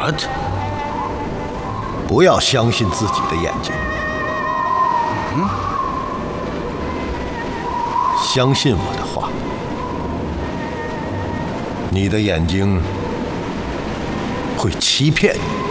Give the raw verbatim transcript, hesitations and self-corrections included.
What？ 不要相信自己的眼睛。嗯，相信我的话，你的眼睛会欺骗你。